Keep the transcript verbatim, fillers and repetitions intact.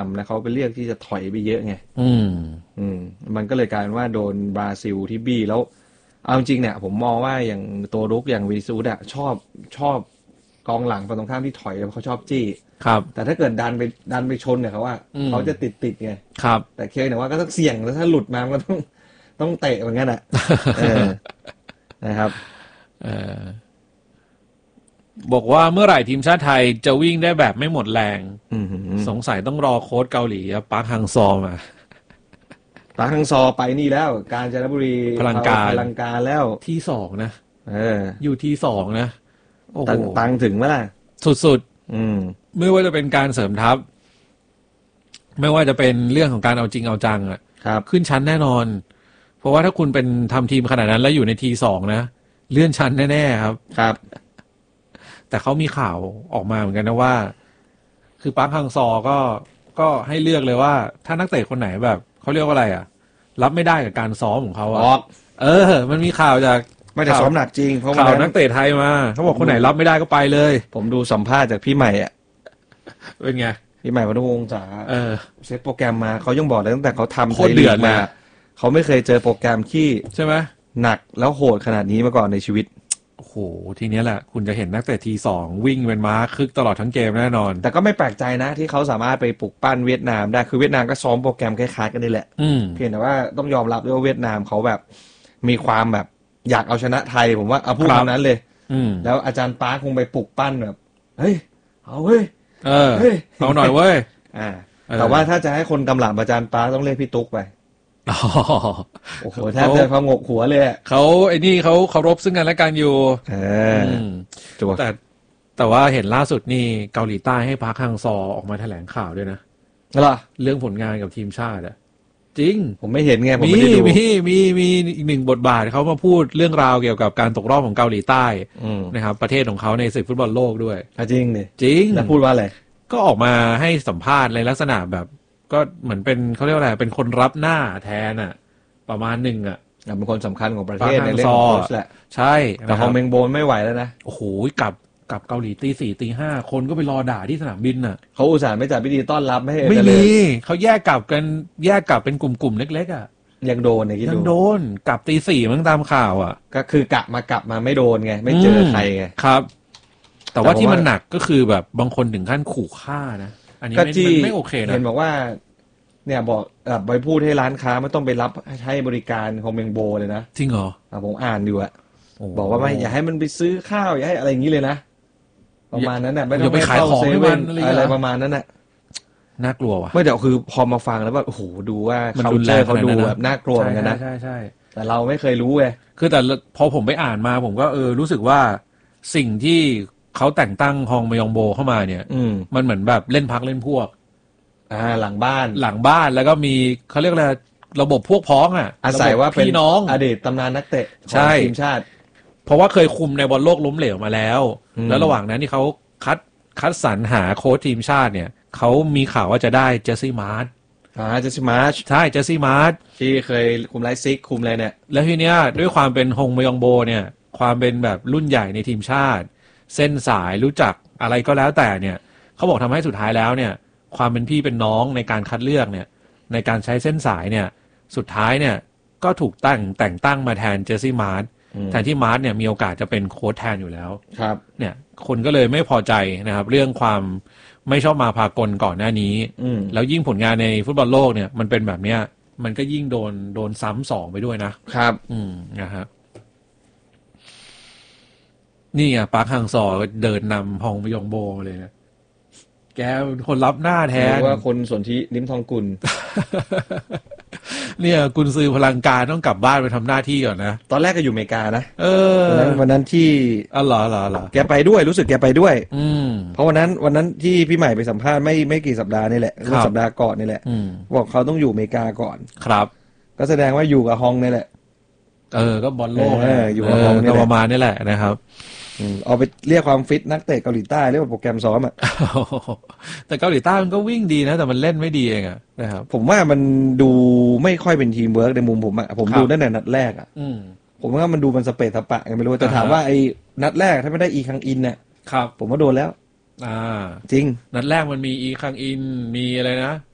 ำนะเขาไปเลือกที่จะถอยไปเยอะไงอืมอืมมันก็เลยกลายเป็นว่าโดนบราซิลที่บี้แล้วเอาจริงเนี่ยผมมองว่าอย่างตัวรุกอย่างวินิซิอุสอะชอบชอบกองหลังฝั่งตรงข้ามที่ถอยเขาชอบจี้ครับแต่ถ้าเกิดดันไปดันไปชนเนี่ยเขาว่าเขาจะติดติดไงครับแต่เคยเนี่ยว่าก็ต้องเสี่ยงแล้วถ้าหลุดมามันก็ต้องต้องเตะเหมือนกันอ่ะ เออนะครับเออบอกว่าเมื่อไหร่ทีมชาติไทยจะวิ่งได้แบบไม่หมดแรงสงสัยต้องรอโค้ชเกาหลีปาร์คฮังซอมาปาร์คฮังซอไปนี่แล้วกาญจนบุรีพลังการพลังการแล้วที่สองนะเอออยู่ที่สองนะโอ้โหตังถึงไหมล่ะสุดๆอืมไม่ว่าจะเป็นการเสริมทัพไม่ว่าจะเป็นเรื่องของการเอาจริงเอาจังอ่ะขึ้นชั้นแน่นอนเพราะว่าถ้าคุณเป็นทำทีมขนาดนั้นแล้วอยู่ในทีสองนะเลื่อนชั้นแน่ๆครับครับแต่เขามีข่าวออกมาเหมือนกันนะว่าคือปาร์คฮังซอก็ก็ให้เลือกเลยว่าถ้านักเตะคนไหนแบบเขาเรียกว่าอะไรอ่ะรับไม่ได้กับการซ้อมของเขาอ่ะเออมันมีข่าวจากไม่ได้ซ้อมหนักจริงเพราะว่าข่าวนักเตะไทยมาเขาบอกคนไหนรับไม่ได้ก็ไปเลยผมดูสัมภาษณ์จากพี่ใหม่อ่ะเป็นไงพี่ใหม่วรรณวงศ์จ๋าเออเซตโปรแกรมมาเขายังบอกเลยตั้งแต่เขาทำไทยลีกมาเขาไม่เคยเจอโปรแกรมที่ใช่ไหมหนักแล้วโหดขนาดนี้มาก่อนในชีวิตโอ้โหทีนี้แหละคุณจะเห็นนักเตะทีสองวิ่งเป็นม้าคึกตลอดทั้งเกมแน่นอนแต่ก็ไม่แปลกใจนะที่เขาสามารถไปปลุกปั้นเวียดนามได้คือเวียดนามก็ซ้อมโปรแกรมคล้ายๆกันนี่แหละเพียงแต่ว่าต้องยอมรับด้วยว่าเวียดนามเขาแบบมีความแบบอยากเอาชนะไทยผมว่าเอาพูดคำนั้นเลยแล้วอาจารย์ปาร์คคงไปปลุกปั้นแบบเฮ้ยเอาเว้ยเออเอาหน่อยเว้ยอ่าแต่ว่าถ้าจะให้คนกำลังอาจารย์ปาร์คต้องเรียกพี่ตุ๊กไปโอ้โหแทบจะพงกหัวเลยเขาไอ้นี่เขาเคารพซึ่งกันและกันอยู่เออแต่แต่ว่าเห็นล่าสุดนี่เกาหลีใต้ให้ปาร์คฮังซอออกมาแถลงข่าวด้วยนะเหรอเรื่องผลงานกับทีมชาติอะจริงผมไม่เห็นไงผมไม่ได้ดูมีมีมีอีกหนึ่งบทบาทเขามาพูดเรื่องราวเกี่ยวกับการตกรอบของเกาหลีใต้นะครับประเทศของเขาในศึกฟุตบอลโลกด้วยจริงดิจริงแล้วพูดว่าอะไรก็ออกมาให้สัมภาษณ์ในลักษณะแบบก็เหมือนเป็นเขาเรียกว่าอะไรเป็นคนรับหน้าแทนอ่ะประมาณหนึ่งอ่ะเป็นคนสำคัญของประเทศในเรื่องของโค้ชแหละใช่แต่ฮองเมงโบนไม่ไหวแล้วนะโอ้โหกลับกลับเกาหลีตีสี่ตีห้าคนก็ไปรอด่าที่สนามบินน่ะเขาอุตส่าห์ไม่จัดพิธีต้อนรับไม่ให้ไม่มีเขาแยกกลับกันแยกกลับเป็นกลุ่มๆเล็กๆอ่ะยังโดนไงคิดดูยังโดนกลับตีสี่มั้งตามข่าวอ่ะก็คือกะมากลับมาไม่โดนไงไม่เจอใครไงครับแต่ว่าที่มันหนักก็คือแบบบางคนถึงขั้นขู่ฆ่านะอันนี้ไม่ไม่โอเคนะเห็นบอกว่าเนี่ยบอกแบบไปพูดให้ร้านค้าไม่ต้องไปรับให้บริการของเมงโบเลยนะจริงเหรอผมอ่านอยู่อะบอกว่าไม่อย่าให้มันไปซื้อข้าวอย่าให้อะไรอย่างนี้เลยนะประมาณนั้นน่ะไม่ต้องไปขายของให้มันอะไรประมาณนั้นน่ะน่ากลัวว่ะไม่เดี๋ยวคือพอมาฟังแล้วแบบโอ้โหดูว่าเขาเจอเขาดูแบบน่ากลัวเหมือนกันนะใช่ใช่แต่เราไม่เคยรู้ไงคือแต่พอผมไปอ่านมาผมก็เออรู้สึกว่าสิ่งที่เขาแต่งตั้งฮองมยองโบเข้ามาเนี่ยมันเหมือนแบบเล่นพักเล่นพวกอ่าหลังบ้านหลังบ้านแล้วก็มีเขาเรียกอะไรระบบพวกพ้องอ่ะอาศัยว่าเป็นพี่น้องอดีตตำนานนักเตะของทีมชาติเพราะว่าเคยคุมในบอลโลกล้มเหลวมาแล้วแล้วระหว่างนั้นที่เขาคัดคัดสรรหาโค้ชทีมชาติเนี่ยเขามีข่าวว่าจะได้เจสซี่มาร์ชอ่าเจสซี่มาร์ชใช่เจสซี่มาร์ชที่เคยคุมไลฟ์ซิกคุมอะไรเนี่ยแล้วทีเนี้ยด้วยความเป็นฮงมยองโบเนี่ยความเป็นแบบรุ่นใหญ่ในทีมชาติเส้นสายรู้จักอะไรก็แล้วแต่เนี่ยเขาบอกทำให้สุดท้ายแล้วเนี่ยความเป็นพี่เป็นน้องในการคัดเลือกเนี่ยในการใช้เส้นสายเนี่ยสุดท้ายเนี่ยก็ถูกตั้งแต่งตั้งมาแทนเจสซี่มาร์ชแทนที่มาร์ชเนี่ยมีโอกาสจะเป็นโค้ชแทนอยู่แล้วครับเนี่ยคนก็เลยไม่พอใจนะครับเรื่องความไม่ชอบมาพากลก่อนหน้านี้แล้วยิ่งผลงานในฟุตบอลโลกเนี่ยมันเป็นแบบเนี้ยมันก็ยิ่งโดนโดนซ้ำสองไปด้วยนะครับอืมนะครับนี่ไงปาร์คฮังซอเดินนำฮองมยองโบเลยนะแกคนรับหน้าแทนว่าคนสนธิลิ้มทองกุลเนี่ยกุนซือพลังการต้องกลับบ้านไปทำหน้าที่ก่อนนะตอนแรกก็อยู่อเมริกานะเออวันนั้นวันนั้นที่อ๋อเหรอเหรอเหรอแกไปด้วยรู้สึกแกไปด้วยอืมเพราะวันนั้นวันนั้นที่พี่ใหม่ไปสัมภาษณ์ไม่ไม่กี่สัปดาห์นี่แหละเมื่อสัปดาห์ก่อนนี่แหละบอกเขาต้องอยู่อเมริกาก่อนครับก็แสดงว่าอยู่กับฮองนี่แหละเออก็บอลโลกอยู่กับฮองนี่ประมาณนี่แหละนะครับเอาไปเรียกความฟิตนักเตะเกาหลีใต้เรียกว่าโปรแกรมซ้อมอ่ะแต่เกาหลีใต้มันก็วิ่งดีนะแต่มันเล่นไม่ดีเองอ่ะนะครับผมว่ามันดูไม่ค่อยเป็นทีมเวิร์กในมุมผมอ่ะผมดูตั้งแต่นัดแรกอ่ะผมว่ามันดูมันสเปซสปะกันไม่รู้แต่ถามว่าไอ้นัดแรกถ้าไม่ได้อีคังอินเนี่ยครับผมว่าโดนแล้วอ่าจริงนัดแรกมันมีอีคังอินมีอะไรนะ